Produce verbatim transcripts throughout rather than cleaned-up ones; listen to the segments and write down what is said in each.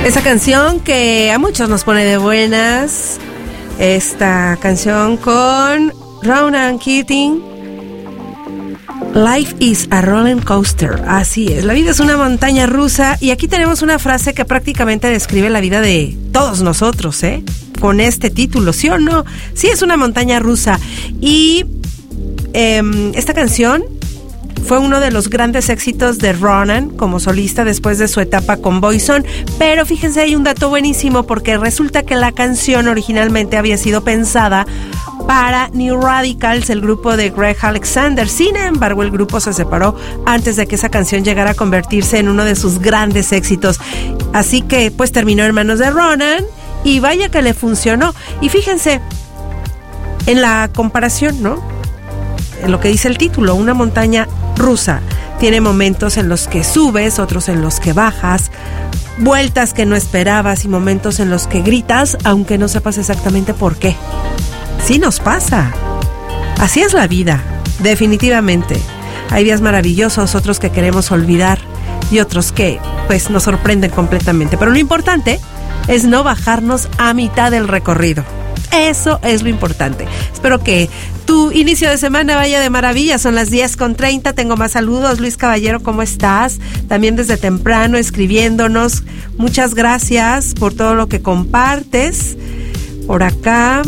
Esa canción que a muchos nos pone de buenas. Esta canción con Ronan Keating. Life is a roller coaster. Así es, la vida es una montaña rusa. Y aquí tenemos una frase que prácticamente describe la vida de todos nosotros, ¿eh? Con este título, ¿sí o no? Sí, es una montaña rusa. Y eh, esta canción fue uno de los grandes éxitos de Ronan como solista después de su etapa con Boyzone. Pero fíjense, hay un dato buenísimo porque resulta que la canción originalmente había sido pensada para New Radicals, el grupo de Greg Alexander. Sin embargo, el grupo se separó antes de que esa canción llegara a convertirse en uno de sus grandes éxitos. Así que pues terminó en manos de Ronan y vaya que le funcionó. Y fíjense en la comparación, ¿no? En lo que dice el título, una montaña rusa. Tiene momentos en los que subes, otros en los que bajas, vueltas que no esperabas y momentos en los que gritas, aunque no sepas exactamente por qué. Sí nos pasa. Así es la vida, definitivamente. Hay días maravillosos, otros que queremos olvidar y otros que, pues, nos sorprenden completamente. Pero lo importante es no bajarnos a mitad del recorrido. Eso es lo importante. Espero que tu inicio de semana vaya de maravilla. Son las diez con treinta. Tengo más saludos. Luis Caballero, ¿cómo estás? También desde temprano escribiéndonos. Muchas gracias por todo lo que compartes. Por acá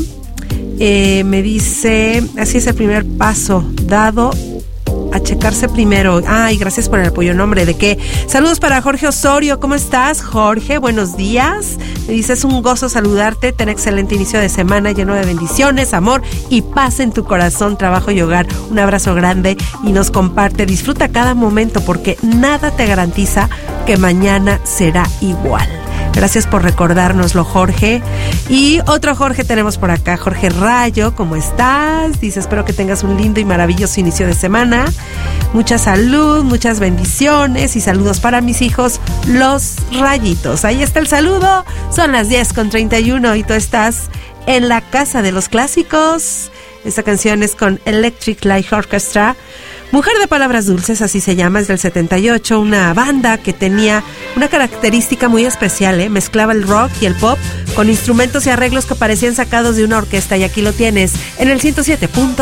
eh, me dice, así es el primer paso dado a checarse primero. Ay, gracias por el apoyo. ¿Nombre de qué? Saludos para Jorge Osorio. ¿Cómo estás, Jorge? Buenos días. Me dice, es un gozo saludarte. Ten excelente inicio de semana lleno de bendiciones, amor y paz en tu corazón, trabajo y hogar. Un abrazo grande y nos comparte. Disfruta cada momento porque nada te garantiza que mañana será igual. Gracias por recordárnoslo, Jorge. Y otro Jorge tenemos por acá, Jorge Rayo, ¿cómo estás? Dice, espero que tengas un lindo y maravilloso inicio de semana. Mucha salud, muchas bendiciones y saludos para mis hijos, los Rayitos. Ahí está el saludo. Son las diez con treinta y uno y tú estás en la casa de los clásicos. Esta canción es con Electric Light Orchestra. Mujer de palabras dulces, así se llama, es del setenta y ocho, una banda que tenía una característica muy especial, ¿eh? Mezclaba el rock y el pop con instrumentos y arreglos que parecían sacados de una orquesta, y aquí lo tienes en el ciento siete punto